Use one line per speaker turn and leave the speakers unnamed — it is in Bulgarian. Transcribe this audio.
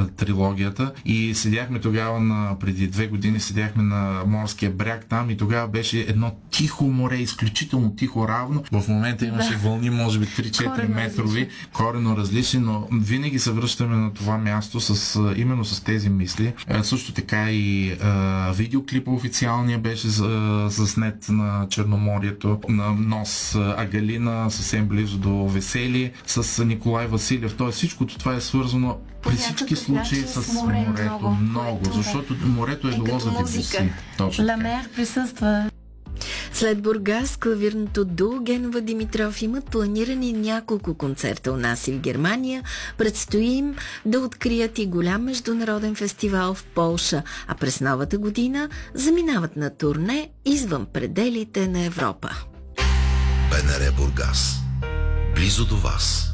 трилогията и седяхме тогава преди 2 години седяхме на морския бряг там и тогава беше едно тихо море, изключително тихо, равно. В момента имаше вълни, може би 3-4 метрови, коренно различни, но винаги се връщаме на това място именно с тези мисли. Също така и видеоклипа официалния беше заснет на Черноморието, на нос Агалина, съвсем близо до Весели, с Николай Василев. Тоест всичкото това е свързано при всички случаи с морето. Много, защото морето е било за Дебюси.
Ламер присъства.
След Бургас, клавирното дуо Генова Димитров имат планирани няколко концерта у нас и в Германия. Предстои им да открият и голям международен фестивал в Полша, а през новата година заминават на турне извън пределите на Европа.
БНР Бургас. Близо до вас.